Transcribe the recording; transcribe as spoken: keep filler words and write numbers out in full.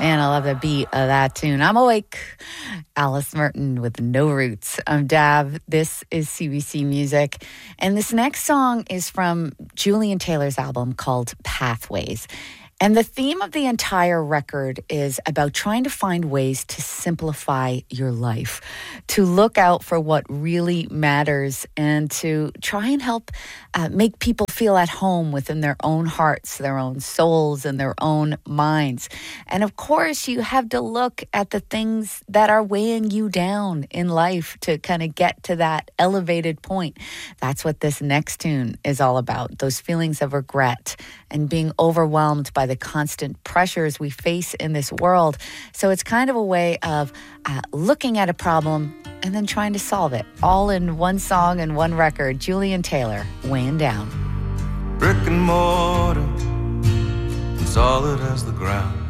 Man, I love the beat of that tune. I'm awake. Alice Merton with No Roots. I'm Dav. This is C B C Music. And this next song is from Julian Taylor's album called Pathways. And the theme of the entire record is about trying to find ways to simplify your life, to look out for what really matters, and to try and help uh, make people feel at home within their own hearts, their own souls, and their own minds. And of course, you have to look at the things that are weighing you down in life to kind of get to that elevated point. That's what this next tune is all about, those feelings of regret and being overwhelmed by the constant pressures we face in this world. So it's kind of a way of uh, looking at a problem and then trying to solve it, all in one song and one record. Julian Taylor, Weighing Down. Brick and mortar, solid as the ground.